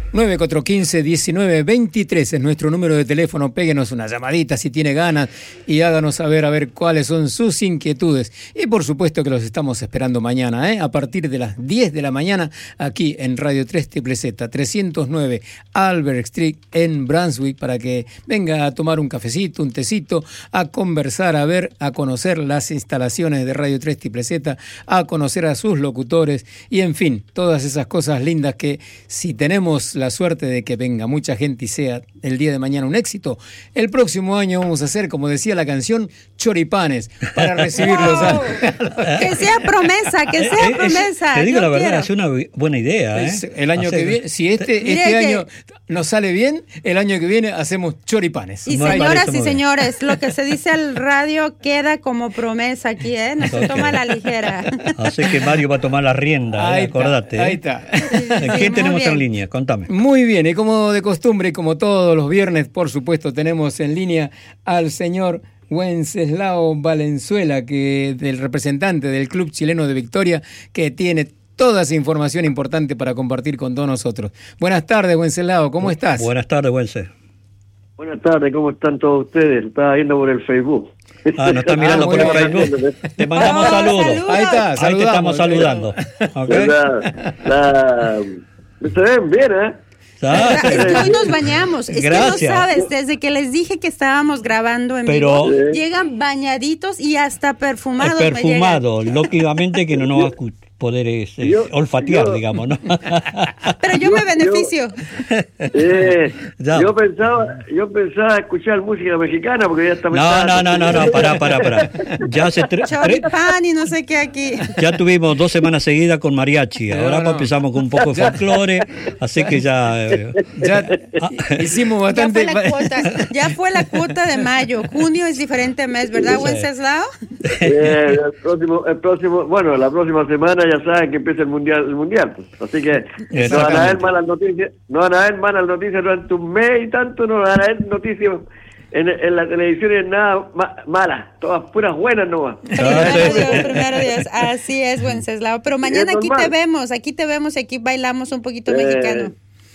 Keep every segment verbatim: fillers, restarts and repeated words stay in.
nueve cuatro uno cinco, uno nueve dos tres es nuestro número de teléfono. Péguenos una llamadita si tiene ganas y háganos saber a ver cuáles son sus inquietudes. Y por supuesto que los estamos esperando mañana, ¿eh? A partir de las diez de la mañana aquí en Radio tres Z Z, trescientos nueve Albert Street en Brunswick, para que venga a tomar un cafecito, un tecito, a conversar, a ver, a conocer las instalaciones de Radio tres Z Z, a conocer a sus locutores y en fin, todas esas cosas lindas que si tenemos la suerte de que venga mucha gente y sea el día de mañana un éxito, el próximo año vamos a hacer, como decía la canción, choripanes para recibirlos. Wow. A... que sea promesa, que sea eh, promesa. Te digo Yo la verdad, quiero. es una buena idea. ¿eh? Es el año Hacer... que viene, si este, este que... año nos sale bien, el año que viene hacemos choripanes. Y Me señoras y bien. señores, lo que se dice al radio queda como promesa aquí, ¿eh? No se okay. toma a la ligera. Así que Mario va a tomar la rienda, ahí eh, está, acordate. Ahí ¿eh? está. Sí, ¿Quién tenemos bien. en línea? Contame. Muy bien, y como de costumbre, como todos los viernes, por supuesto, tenemos en línea al señor Wenceslao Valenzuela, que del representante del Club Chileno de Victoria, que tiene toda esa información importante para compartir con todos nosotros. Buenas tardes, Wenceslao, ¿cómo estás? Buenas tardes, Wences. Buenas tardes, ¿cómo están todos ustedes? Estaba viendo por el Facebook. Ah, nos están mirando ah, por el Facebook. Te mandamos oh, saludos. saludos. Ahí está, Ahí te estamos saludando. Okay. La, la, se ven bien, ¿eh? Ah, es que hoy nos bañamos. Es Gracias. que no sabes, desde que les dije que estábamos grabando en Pero, vivo, llegan bañaditos y hasta perfumados. Perfumado, lógicamente que no nos va a poder eh, yo, olfatear, yo, digamos, ¿no? Pero yo, yo me beneficio. Yo, eh, yo pensaba, yo pensaba escuchar música mexicana porque ya está. No, no, no, no, no, pará, pará, pará. Ya se tre- Choripán y no sé qué aquí. Ya tuvimos dos semanas seguidas con mariachi. Ahora no, no. empezamos con un poco de folclore, así que ya, eh, ya ah, hicimos bastante. Ya fue la cuota, ya fue la cuota de mayo. Junio es diferente mes, ¿verdad, Wenceslao? Eh, el próximo, el próximo, bueno, la próxima semana ya saben que empieza el mundial, el mundial, pues. Así que no van a ver malas noticias, no van a ver malas noticias durante un mes y tanto, no van a ver noticias en, en la televisión es nada ma- malas, todas puras buenas nomás. Primero Dios, primero Dios, así es, Wenceslao. Pero mañana aquí te vemos, aquí te vemos y aquí bailamos un poquito eh, mexicano.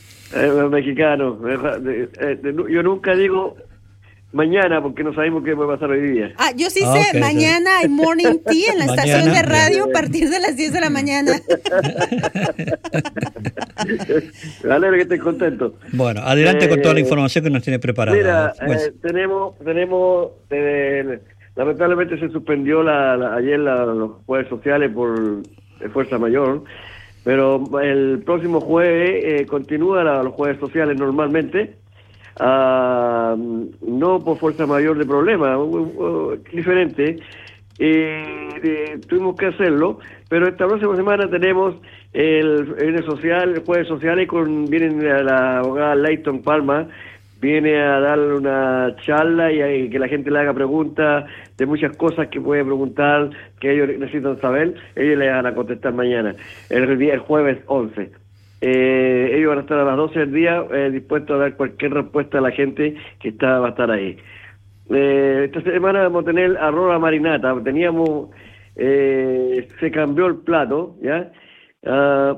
Eh, mexicano, eh, eh, yo nunca digo mañana porque no sabemos qué puede pasar hoy día. Ah, yo sí sé, okay, mañana sí. Hay morning tea en la mañana, estación de radio a partir de las diez de la mañana. Me alegro que estés contento. Bueno, adelante eh, con toda la información que nos tiene preparada. Mira, eh, tenemos, tenemos eh, lamentablemente se suspendió la, la, ayer la, los jueves sociales por fuerza mayor, pero el próximo jueves eh, continúa la, los jueves sociales normalmente. Uh, no por fuerza mayor de problema, uh, uh, diferente, eh, eh, tuvimos que hacerlo, pero esta próxima semana tenemos el, el social, el jueves social, y con, viene la, la abogada Leighton Palma, viene a dar una charla y, y que la gente le haga preguntas de muchas cosas que puede preguntar, que ellos necesitan saber, ellos le van a contestar mañana, el, día, el jueves once. Eh, ellos van a estar a las doce del día eh, dispuestos a dar cualquier respuesta a la gente que está, va a estar ahí. Eh, esta semana vamos a tener arroz a marinata. Teníamos, eh, se cambió el plato, ¿ya? Uh,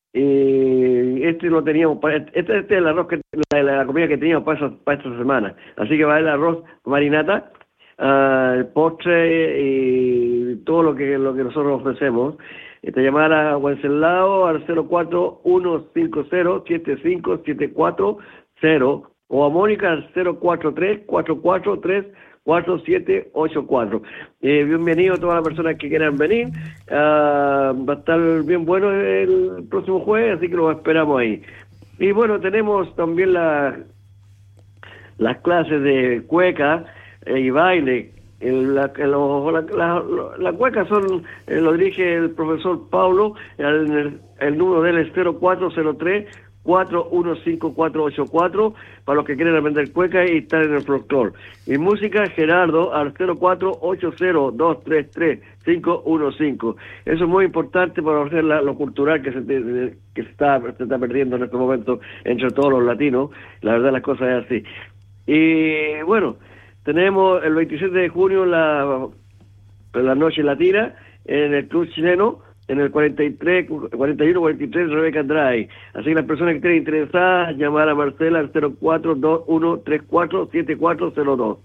eh, este lo teníamos, para, este, este es el arroz, que la, la comida que teníamos para, esa, para esta semana. Así que va a haber arroz marinata, uh, el postre y todo lo que, lo que nosotros ofrecemos. Te llamar a Wenceslao al cero cuatro uno cinco cero siete cinco siete cuatro cero o a Mónica al cero cuatro tres cuatro cuatro tres cuatro siete ocho cuatro. Eh, bienvenido a todas las personas que quieran venir. Uh, va a estar bien bueno el próximo jueves, así que los esperamos ahí. Y bueno, tenemos también la, las clases de cueca eh, y baile. El, la, lo, la, la, la cueca son, eh, lo dirige el profesor Paulo, el, el número de él es cero cuatro cero tres cuatro uno cinco cuatro ocho cuatro para los que quieren aprender cueca y estar en el folclore. Y música, Gerardo, al cero cuatro ocho cero dos tres tres cinco uno cinco. Eso es muy importante para hacer la, lo cultural que se, que se, está, se está perdiendo en este momento entre todos los latinos. La verdad las cosas es así. Y bueno, tenemos el veintisiete de junio la, la noche latina en el Club Chileno, en el cuarenta y tres, cuarenta y uno, cuarenta y tres Rebeca Drive. Así que las personas que estén interesadas, llamar a Marcela al cero cuatro dos uno tres cuatro siete cuatro cero dos.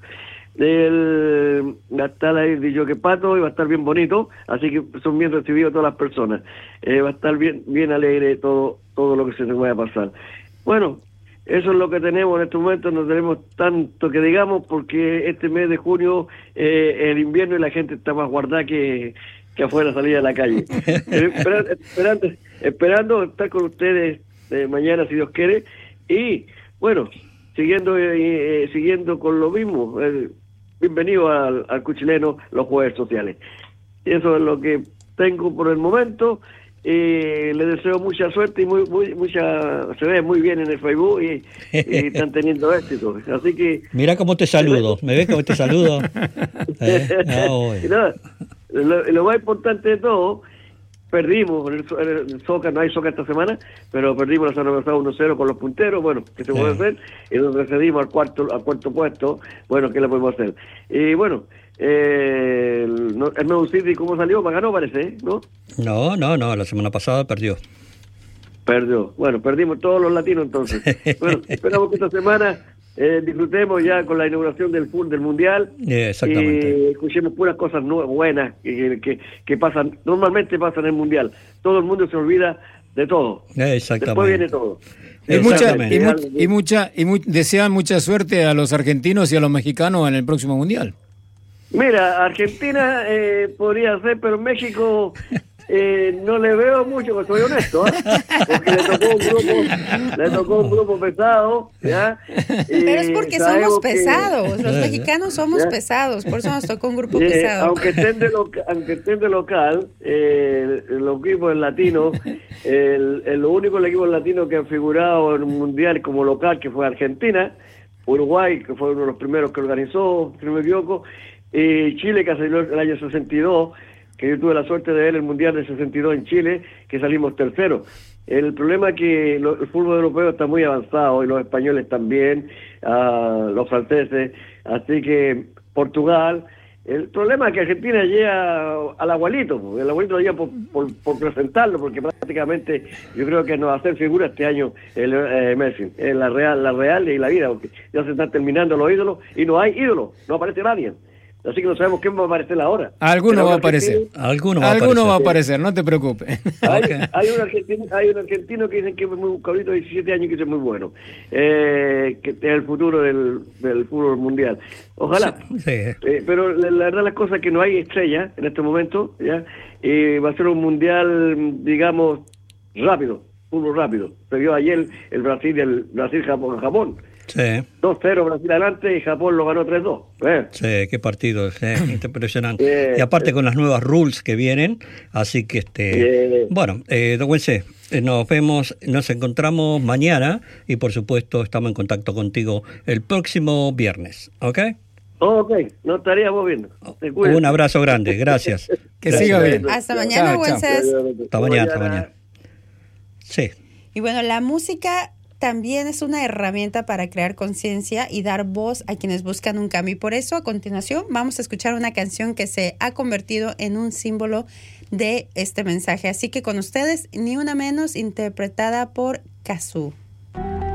El, va a estar ahí de Joque Pato y va a estar bien bonito, así que son bien recibidos todas las personas. Eh, va a estar bien bien alegre todo todo lo que se nos vaya a pasar. Bueno, eso es lo que tenemos en este momento. No tenemos tanto que digamos porque este mes de junio eh, el invierno y la gente está más guardada que, que afuera salir a la calle. eh, esperando, esperando, esperando estar con ustedes eh, mañana si Dios quiere y bueno, siguiendo eh, eh, siguiendo con lo mismo. Eh, bienvenido al, al Cuchileno, los jueves sociales. Eso es lo que tengo por el momento. Eh, le deseo mucha suerte y muy, muy mucha se ve muy bien en el Facebook y, y están teniendo éxito, así que mira cómo te saludo, me ves cómo te saludo. ¿Eh? No, no, lo, lo más importante de todo, perdimos en el, en el Soca, no hay Soca esta semana, pero perdimos la semana pasada uno cero con los punteros. Bueno, ¿qué se puede sí. hacer? Y nos recedimos al cuarto al cuarto puesto. Bueno, ¿qué le podemos hacer? Y bueno, eh, el, el Nuevo City, ¿cómo salió? Ganó, parece, ¿no? No, no, no, la semana pasada perdió. Perdió. Bueno, perdimos todos los latinos entonces. Bueno, esperamos que esta semana eh, disfrutemos ya con la inauguración del fútbol del Mundial. Exactamente. Y escuchemos puras cosas nuevas, buenas que, que, que pasan, normalmente pasan en el Mundial. Todo el mundo se olvida de todo. Exactamente. Después viene todo. Y mucha, y, mu y mucha y mu desean mucha suerte a los argentinos y a los mexicanos en el próximo Mundial. Mira, Argentina eh, podría ser, pero México eh, no le veo mucho, que soy honesto, ¿eh? Porque le tocó un grupo, le tocó un grupo pesado, ¿ya? Y pero es porque somos pesados, que, los mexicanos somos ¿ya? pesados, por eso nos tocó un grupo eh, pesado. Aunque estén de, loca, aunque estén de local, eh, los equipos latinos, el, el, lo único el equipo latino que han figurado en un mundial como local, que fue Argentina, Uruguay, que fue uno de los primeros que organizó, si no me equivoco, y Chile, que salió el año sesenta y dos, que yo tuve la suerte de ver el Mundial del sesenta y dos en Chile, que salimos terceros. El problema es que lo, el fútbol europeo está muy avanzado, y los españoles también, uh, los franceses, así que Portugal. El problema es que Argentina llega al abuelito, el abuelito llega por, por, por presentarlo, porque prácticamente yo creo que nos va a hacer figura este año el eh, Messi, en la real, la real y la vida, porque ya se están terminando los ídolos, y no hay ídolos, no aparece nadie. Así que no sabemos quién va a aparecer ahora. Alguno va a aparecer. Alguno va a aparecer. Alguno va a aparecer, no te preocupes. Hay, okay. hay, un argentino, hay un argentino que dicen que es muy, un cabrito de diecisiete años que es muy bueno. Eh, que es el futuro del, del fútbol mundial. Ojalá. Sí. Eh, pero la, la verdad las cosas es que no hay estrella en este momento, ¿ya? Y va a ser un mundial, digamos, rápido, fútbol rápido. Se vio ayer el Brasil, el Brasil-Japón. Japón. Sí. dos cero Brasil adelante y Japón lo ganó tres dos. ¿Eh? Sí, qué partido, sí, impresionante. Eh, y aparte eh, con las nuevas rules que vienen, así que este... Eh, bueno, eh, don Wences, nos vemos, nos encontramos mañana y por supuesto estamos en contacto contigo el próximo viernes, ¿ok? Ok, nos estaríamos viendo. Un abrazo grande, gracias. Que siga bien. Hasta mañana, Wences. Hasta mañana, hasta mañana. Sí. Y bueno, la música también es una herramienta para crear conciencia y dar voz a quienes buscan un cambio. Y por eso, a continuación, vamos a escuchar una canción que se ha convertido en un símbolo de este mensaje. Así que con ustedes, Ni Una Menos, interpretada por Kazoo.